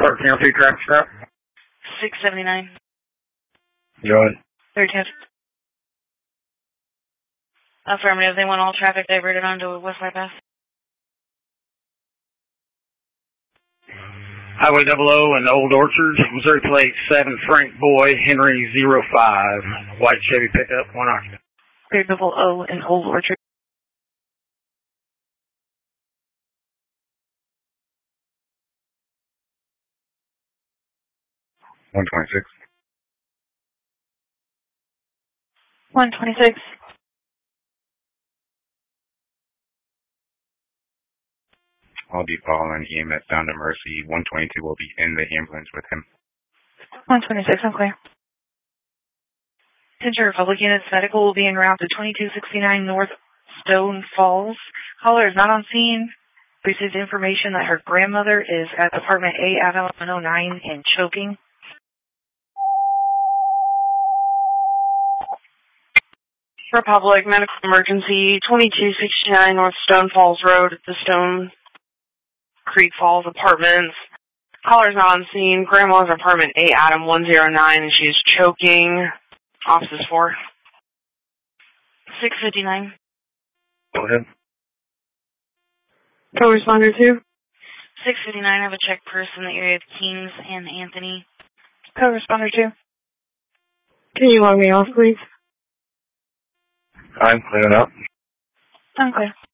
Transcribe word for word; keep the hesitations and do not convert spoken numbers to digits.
Park County traffic stop. six seventy-nine. Go ahead. thirty-two. Affirmative. They want all traffic diverted onto West Bypass. Highway double O and Old Orchard, Missouri plate seven Frank Boy, Henry zero five. White Chevy pickup, one occupant. Clear double O and Old Orchard. one twenty-six. one twenty-six. I'll be following E M S down to Mercy. one twenty-two will be in the ambulance with him. one twenty-six, I'm clear. Attention Republic units, medical will be en route to twenty-two sixty-nine North Stone Falls. Caller is not on scene. Received information that her grandmother is at apartment A, Avalon one oh nine, and choking. Republic, medical emergency, twenty-two sixty-nine North Stone Falls Road, the Stone Creek Falls Apartments. Caller's not on scene. Grandma's apartment A, Adam one oh nine, and she's choking. Offices four. six fifty-nine. Go ahead. Co-responder two. six fifty-nine, I have a check person in the area of Kings and Anthony. Co-responder two. Can you log me off, please? I'm clearing up. I'm clear.